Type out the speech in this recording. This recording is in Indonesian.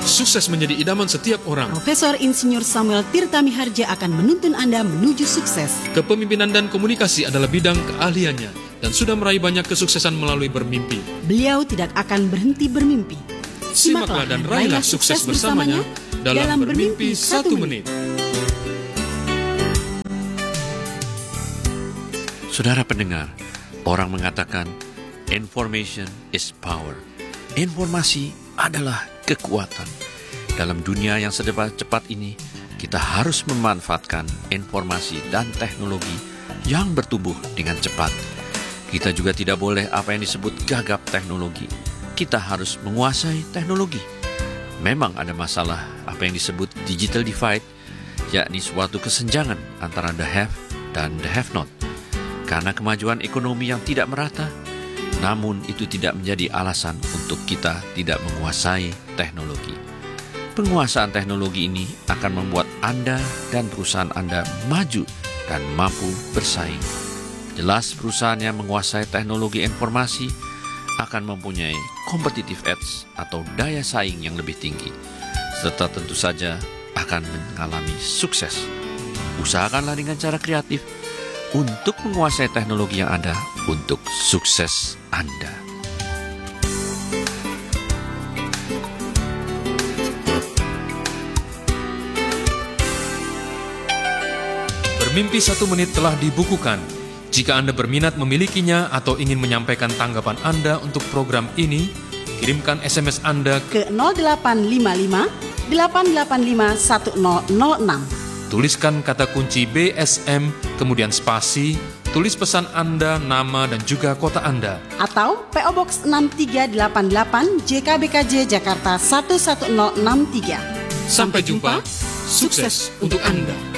Sukses menjadi idaman setiap orang. Profesor Insinyur Samuel Tirta Miharja akan menuntun Anda menuju sukses. Kepemimpinan dan komunikasi adalah bidang keahliannya dan sudah meraih banyak kesuksesan melalui bermimpi. Beliau tidak akan berhenti bermimpi. Simaklah dan raihlah sukses bersamanya dalam Bermimpi 1 Menit. Saudara pendengar, orang mengatakan information is power. Informasi adalah kekuatan. Dalam dunia yang serba cepat ini, kita harus memanfaatkan informasi dan teknologi yang bertumbuh dengan cepat. Kita juga tidak boleh apa yang disebut gagap teknologi. Kita harus menguasai teknologi. Memang ada masalah apa yang disebut digital divide, yakni suatu kesenjangan antara the have dan the have not. Karena kemajuan ekonomi yang tidak merata, namun itu tidak menjadi alasan untuk kita tidak menguasai teknologi. Penguasaan teknologi ini akan membuat Anda dan perusahaan Anda maju dan mampu bersaing. Jelas perusahaan yang menguasai teknologi informasi akan mempunyai competitive edge atau daya saing yang lebih tinggi, serta tentu saja akan mengalami sukses. Usahakanlah dengan cara kreatif untuk menguasai teknologi yang ada untuk sukses Anda. Bermimpi 1 Menit telah dibukukan. Jika Anda berminat memilikinya atau ingin menyampaikan tanggapan Anda untuk program ini, kirimkan SMS Anda ke 0855 885 1006. Tuliskan kata kunci BSM, kemudian spasi, tulis pesan Anda, nama, dan juga kota Anda. Atau PO Box 6388 JKBKJ Jakarta 11063. Sampai jumpa, sukses untuk Anda.